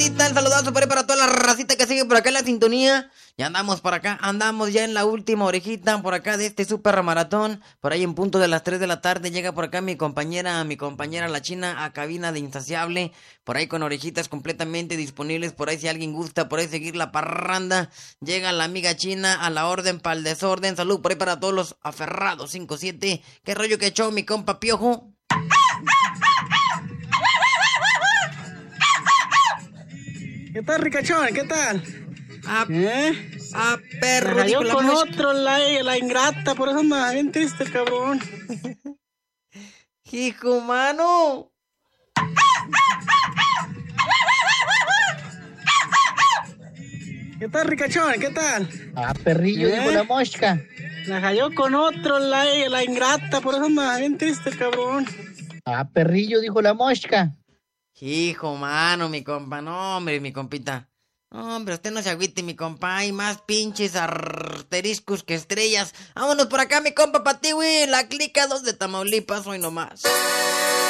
bandita, el saludazo por ahí para toda la racita que sigue por acá en la sintonía. Ya andamos por acá, andamos ya en la última orejita por acá de este super maratón. Por ahí en punto de las 3 de la tarde llega por acá mi compañera la China a cabina de Insaciable. Por ahí con orejitas completamente disponibles, por ahí si alguien gusta, por ahí seguir la parranda. Llega la amiga China a la orden para el desorden. Salud por ahí para todos los aferrados 5-7. ¿Qué rollo que echó mi compa Piojo? ¿Qué tal, ricachón? ¿Qué tal? Perro, La dijo cayó la con mosca. otro, la ingrata, por eso anda bien triste el cabrón. Hijo, mano. ¿Qué tal, ricachón? ¿Qué tal? Perrillo, dijo la mosca. La cayó con otro, la ingrata, por eso anda bien triste el cabrón. Perrillo, dijo la mosca. Hijo, mano, mi compa. No, hombre, mi compita. No, hombre, usted no se agüite, mi compa. Hay más pinches arteriscos que estrellas. Vámonos por acá, mi compa, pa' ti, güey. La clica 2 de Tamaulipas, hoy nomás.